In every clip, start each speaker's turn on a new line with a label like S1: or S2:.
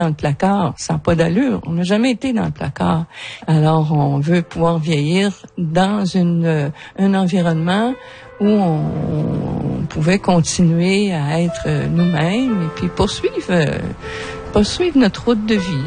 S1: dans le placard. Ça n'a pas d'allure. On n'a jamais été dans le placard. Alors, on veut pouvoir vieillir dans un environnement où on pouvait continuer à être nous-mêmes et puis poursuivre notre route de vie.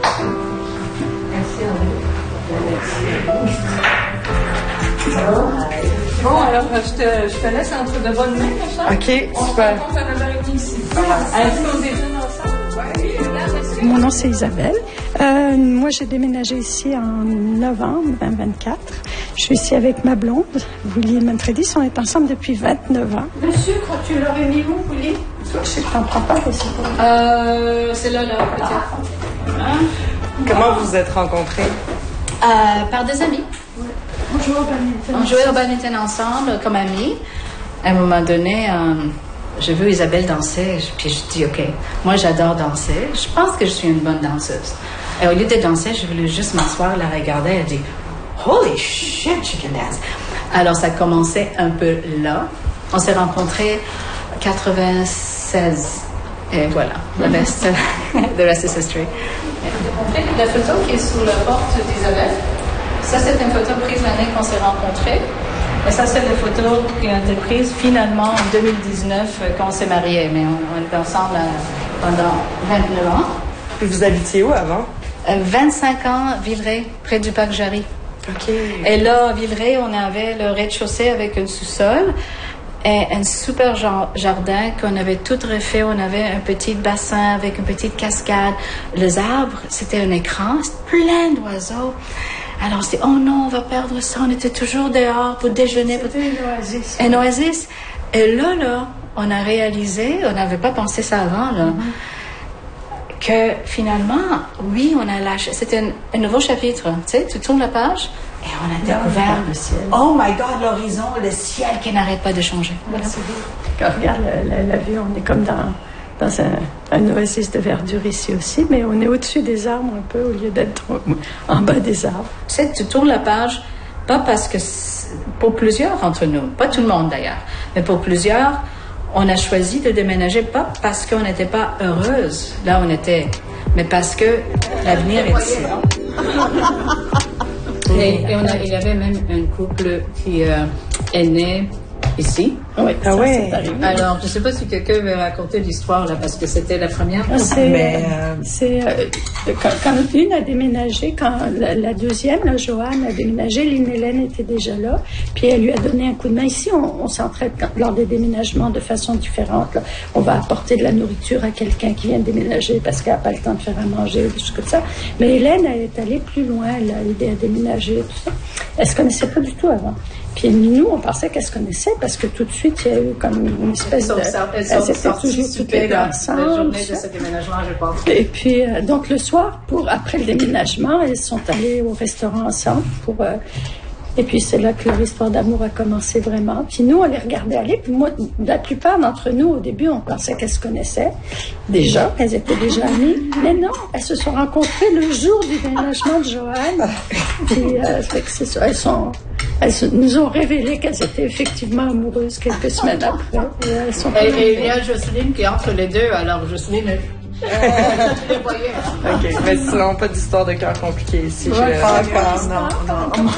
S1: Bon, alors, je te laisse entre de bonnes mains, comme ça.
S2: OK, super.
S1: On se rencontre à 9h30 ici. Est-ce qu'on déjeune ensemble?
S3: Mon nom, c'est Isabelle. Moi, j'ai déménagé ici en novembre 2024. Je suis ici avec ma blonde, Willy Manfredis. On est ensemble depuis 29 ans. Le sucre, tu l'aurais mis où, Willy? Je ne comprends pas.
S4: C'est là, peut-être.
S2: Comment vous vous êtes rencontrés?
S4: Par des amis.
S3: On
S4: jouait au badminton ensemble comme amis. À un moment donné, j'ai vu Isabelle danser, puis je dis OK, moi j'adore danser. Je pense que je suis une bonne danseuse. Et au lieu de danser, je voulais juste m'asseoir, la regarder. Elle dit Holy shit, she can dance. Alors ça commençait un peu là. On s'est rencontrés 96. Et voilà, the rest is history. La photo qui est sous la porte d'Isabelle. Ça, c'est une photo prise l'année qu'on s'est rencontrés. Et ça, c'est la photo qui a été prise finalement en 2019 quand on s'est mariés. Mais on était ensemble pendant 29 ans.
S2: Et vous habitiez où avant?
S4: 25 ans, Villeray, près du parc Jarry.
S2: OK.
S4: Et là, à Villeray, on avait le rez-de-chaussée avec un sous-sol et un super jardin qu'on avait tout refait. On avait un petit bassin avec une petite cascade. Les arbres, c'était un écran, plein d'oiseaux. Alors, on s'est dit, oh non, on va perdre ça. On était toujours dehors pour déjeuner.
S3: C'était une oasis.
S4: Une oasis. Et là, on a réalisé, on n'avait pas pensé ça avant, là, que finalement, oui, on a lâché. C'était un nouveau chapitre. Tu sais, tu tournes la page et on a découvert
S3: le ciel.
S4: Oh my God, l'horizon, le ciel qui n'arrête pas de changer.
S3: Voilà. Quand on regarde la vue, on est comme dans un oasis de verdure ici aussi, mais on est au-dessus des arbres un peu au lieu d'être en bas des arbres.
S4: Tu sais, tu tournes la page, pas parce que, pour plusieurs d'entre nous, pas tout le monde d'ailleurs, mais pour plusieurs, on a choisi de déménager pas parce qu'on n'était pas heureuse, là on était, mais parce que l'avenir est ici. Et il y avait même un couple qui est né ici.
S3: Oui,
S2: ah ouais.
S4: Alors, je ne sais pas si quelqu'un veut raconter l'histoire, là, parce que c'était la première.
S3: Quand une a déménagé, quand la deuxième, la Joanne, a déménagé, Lynn Hélène était déjà là, puis elle lui a donné un coup de main. Ici, on s'entraide lors des déménagements de façon différente. Là. On va apporter de la nourriture à quelqu'un qui vient de déménager parce qu'elle n'a pas le temps de faire à manger ou des choses comme ça. Mais Hélène, elle est allée plus loin, elle a aidé à déménager, tout ça. Elle ne se connaissait pas du tout avant. Puis nous, on pensait qu'elle se connaissait parce que tout de suite, il y a eu comme une espèce de...
S4: Elles étaient toujours
S3: toutes les deux ensemble.
S4: La journée de ce déménagement, je pense.
S3: Et puis, donc le soir, après le déménagement, elles sont allées au restaurant ensemble pour... et puis c'est là que leur histoire d'amour a commencé vraiment. Puis nous, on les regardait aller. Puis moi, la plupart d'entre nous, au début, on pensait qu'elles se connaissaient déjà, qu'elles étaient déjà amies. Mais non, elles se sont rencontrées le jour du déménagement de Joanne. Puis c'est ça, elles nous ont révélé qu'elles étaient effectivement amoureuses quelques semaines après.
S4: Et il y a Jocelyne qui est entre les deux. Alors Jocelyne...
S2: OK, mais sinon, pas d'histoire de cœur compliquée ici.
S1: Pas encore, non.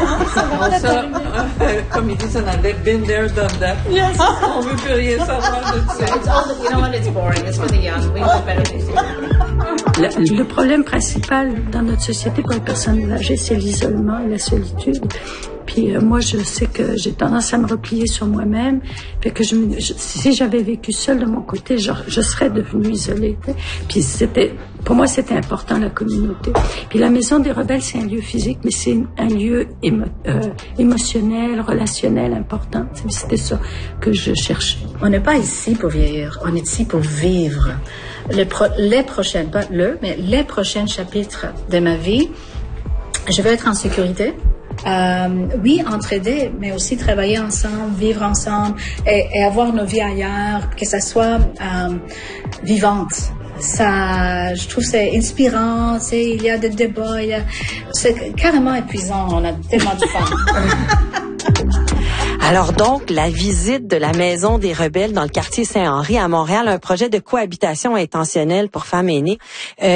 S1: Comme ils disent en anglais, been there, done that.
S3: Yes.
S1: On veut plus rien savoir de ça.
S4: You know what, it's boring. It's for the young. We know better things.
S3: Le problème principal dans notre société pour les personnes âgées, c'est l'isolement et la solitude. Puis moi, je sais que j'ai tendance à me replier sur moi-même. Fait que si j'avais vécu seule de mon côté, je serais devenue isolée. Puis pour moi, c'était important, la communauté. Puis la Maison des Rebelles, c'est un lieu physique, mais c'est un lieu émotionnel, relationnel important. C'était ça que je cherchais.
S4: On n'est pas ici pour vieillir, on est ici pour vivre. Les prochaines, pas mais les prochains chapitres de ma vie, je veux être en sécurité. Oui, entraider, mais aussi travailler ensemble, vivre ensemble et avoir nos vies ailleurs, que ça soit vivante. Ça, je trouve c'est inspirant, tu sais, il y a des débats, c'est carrément épuisant, on a tellement de fun.
S5: Alors donc, la visite de la Maison des Rebelles dans le quartier Saint-Henri à Montréal, un projet de cohabitation intentionnelle pour femmes aînées.